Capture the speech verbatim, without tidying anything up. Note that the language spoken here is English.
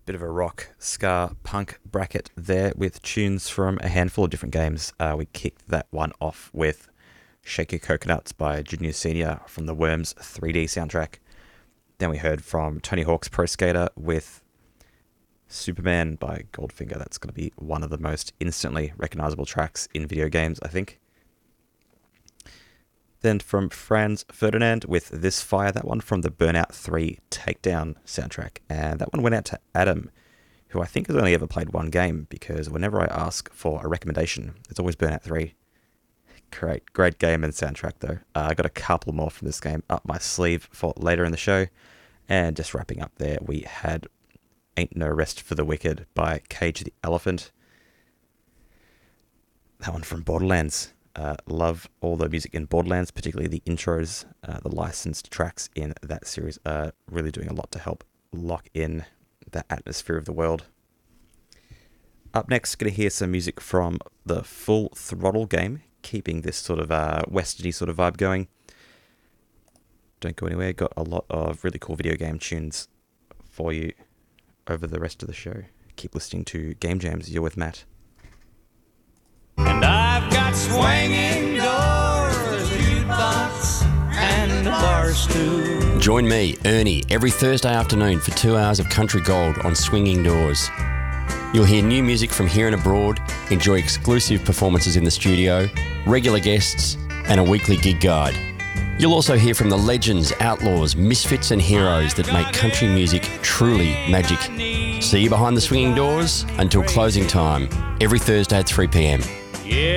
Bit of a rock, ska, punk bracket there with tunes from a handful of different games. Uh, we kicked that one off with Shake Your Coconuts by Junior Senior from the Worms three D soundtrack. Then we heard from Tony Hawk's Pro Skater with Superman by Goldfinger. That's going to be one of the most instantly recognizable tracks in video games, I think. Then from Franz Ferdinand with This Fire, that one from the Burnout three Takedown soundtrack. And that one went out to Adam, who I think has only ever played one game, because whenever I ask for a recommendation, it's always Burnout three. Great, great game and soundtrack though. Uh, I got a couple more from this game up my sleeve for later in the show. And just wrapping up there, we had Ain't No Rest for the Wicked by Cage the Elephant. That one from Borderlands. Uh, love all the music in Borderlands, particularly the intros. Uh, the licensed tracks in that series are really doing a lot to help lock in the atmosphere of the world. Up next, going to hear some music from the Full Throttle game, keeping this sort of uh, westerny sort of vibe going. Don't go anywhere. Got a lot of really cool video game tunes for you over the rest of the show. Keep listening to Game Jams. You're with Matt. And I've got swinging doors, jukebox, and bars too. Join me, Ernie, every Thursday afternoon for two hours of country gold on Swinging Doors. You'll hear new music from here and abroad, enjoy exclusive performances in the studio, regular guests, and a weekly gig guide. You'll also hear from the legends, outlaws, misfits and heroes that make country music truly magic. See you behind the swinging doors until closing time, every Thursday at three p.m. Yeah.